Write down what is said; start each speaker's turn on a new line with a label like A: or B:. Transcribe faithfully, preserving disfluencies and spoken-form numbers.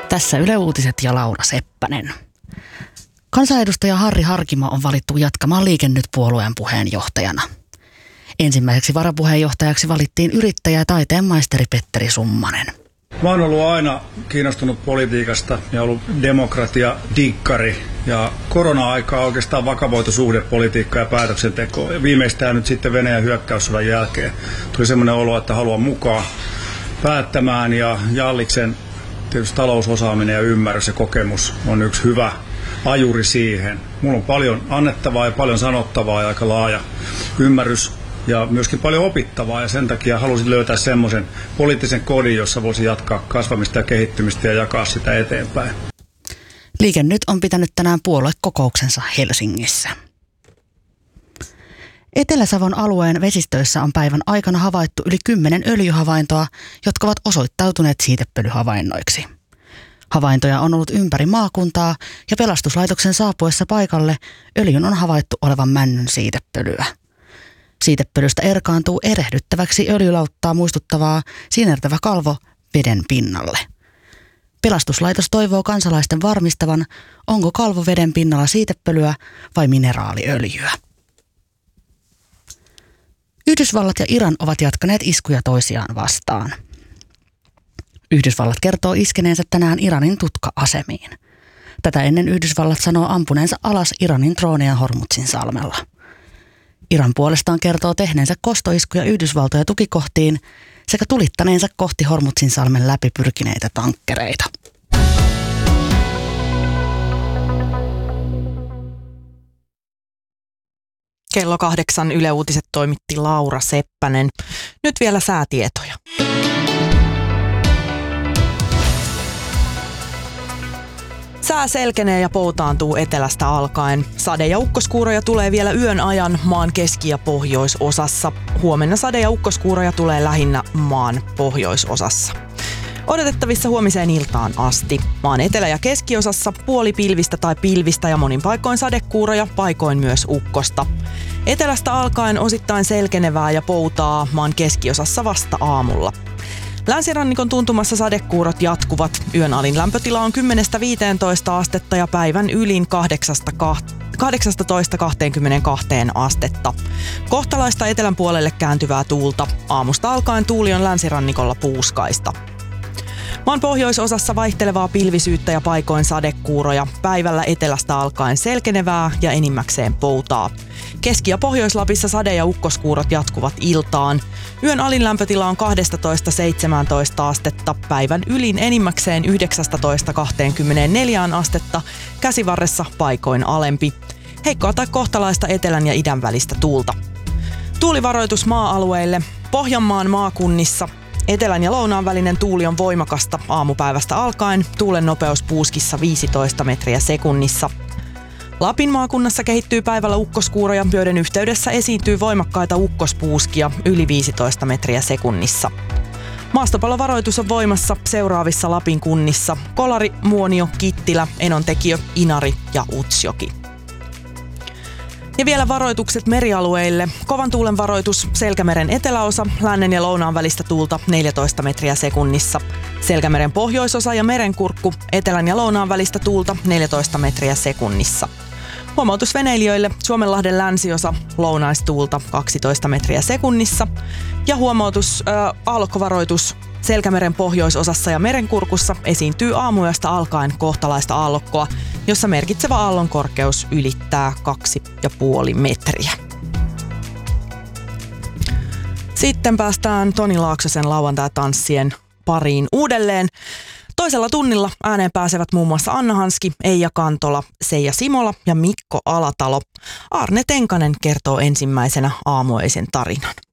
A: Tässä Yle Uutiset ja Laura Seppänen. Kansanedustaja Harri Harkimo on valittu jatkamaan Liike Nyt-puolueen puheenjohtajana. Ensimmäiseksi varapuheenjohtajaksi valittiin yrittäjä ja taiteen maisteri Petteri Summanen.
B: Mä oon ollut aina kiinnostunut politiikasta ja ollut demokratia-dikkari. Ja korona-aikaa oikeastaan vakavoitu suhde politiikkaa ja päätöksentekoa. Ja viimeistään nyt sitten Venäjän hyökkäyssodan jälkeen tuli semmoinen olo, että haluan mukaan päättämään. Ja Jalliksen tietysti talousosaaminen ja ymmärrys ja kokemus on yksi hyvä ajuri siihen. Mulla on paljon annettavaa ja paljon sanottavaa ja aika laaja ymmärrys. Ja myöskin paljon opittavaa, ja sen takia halusin löytää semmoisen poliittisen kodin, jossa voisi jatkaa kasvamista ja kehittymistä ja jakaa sitä eteenpäin.
A: Liike Nyt on pitänyt tänään puoluekokouksensa Helsingissä. Etelä-Savon alueen vesistöissä on päivän aikana havaittu yli kymmenen öljyhavaintoa, jotka ovat osoittautuneet siitepölyhavainnoiksi. Havaintoja on ollut ympäri maakuntaa, ja pelastuslaitoksen saapuessa paikalle öljyn on havaittu olevan männyn siitepölyä. Siitepölystä erkaantuu erehdyttäväksi öljylauttaa muistuttavaa sinertävä kalvo veden pinnalle. Pelastuslaitos toivoo kansalaisten varmistavan, onko kalvo veden pinnalla siitepölyä vai mineraaliöljyä. Yhdysvallat ja Iran ovat jatkaneet iskuja toisiaan vastaan. Yhdysvallat kertoo iskeneensä tänään Iranin tutka-asemiin. Tätä ennen Yhdysvallat sanoo ampuneensa alas Iranin drooneja Hormuzin salmella. Iran puolestaan kertoo tehneensä kostoiskuja Yhdysvaltoja tukikohtiin sekä tulittaneensa kohti Hormuzin salmen läpi pyrkineitä tankkereita.
C: Kello kahdeksan Yle Uutiset toimitti Laura Seppänen. Nyt vielä säätietoja. Sää selkenee ja poutaantuu etelästä alkaen. Sade- ja ukkoskuuroja tulee vielä yön ajan maan keski- ja pohjoisosassa. Huomenna sade- ja ukkoskuuroja tulee lähinnä maan pohjoisosassa. Odotettavissa huomiseen iltaan asti. Maan etelä- ja keskiosassa puoli pilvistä tai pilvistä ja monin paikoin sadekuuroja, paikoin myös ukkosta. Etelästä alkaen osittain selkenevää ja poutaa maan keskiosassa vasta aamulla. Länsirannikon tuntumassa sadekuurot jatkuvat. Yön alin lämpötila on kymmenestä viiteentoista astetta ja päivän ylin kahdeksastatoista kaksikymmentäkaksi astetta. Kohtalaista etelän puolelle kääntyvää tuulta. Aamusta alkaen tuuli on länsirannikolla puuskaista. Maan pohjoisosassa vaihtelevaa pilvisyyttä ja paikoin sadekuuroja. Päivällä etelästä alkaen selkenevää ja enimmäkseen poutaa. Keski- ja Pohjois-Lapissa sade- ja ukkoskuurot jatkuvat iltaan. Yön alin lämpötila on kaksitoista seitsemäntoista astetta, päivän ylin enimmäkseen yhdeksäntoista kaksikymmentäneljä astetta, käsivarressa paikoin alempi. Heikkoa tai kohtalaista etelän ja idän välistä tuulta. Tuulivaroitus maa-alueille. Pohjanmaan maakunnissa etelän ja lounaan välinen tuuli on voimakasta aamupäivästä alkaen. Tuulen nopeus puuskissa viisitoista metriä sekunnissa. Lapin maakunnassa kehittyy päivällä ukkoskuuroja, joiden yhteydessä esiintyy voimakkaita ukkospuuskia yli viisitoista metriä sekunnissa. Maastopallovaroitus on voimassa seuraavissa Lapin kunnissa: Kolari, Muonio, Kittilä, Enontekiö, Inari ja Utsjoki. Ja vielä varoitukset merialueille. Kovan tuulen varoitus Selkämeren eteläosa, lännen ja lounaan välistä tuulta neljätoista metriä sekunnissa. Selkämeren pohjoisosa ja merenkurkku, etelän ja lounaan välistä tuulta neljätoista metriä sekunnissa. Huomautus veneilijöille: Suomenlahden länsiosa, lounaistuulta kaksitoista metriä sekunnissa. Ja huomautus, äh, aallokkovaroitus Selkämeren pohjoisosassa ja merenkurkussa esiintyy aamuyöstä alkaen kohtalaista aallokkoa, jossa merkitsevä aallon korkeus ylittää kaksi pilkku viisi metriä. Sitten päästään Toni Laaksosen lauantai-tanssien pariin uudelleen. Toisella tunnilla ääneen pääsevät muun muassa Anna Hanski, Eija Kantola, Seija Simola ja Mikko Alatalo. Arne Tenkanen kertoo ensimmäisenä aamuöisen tarinan.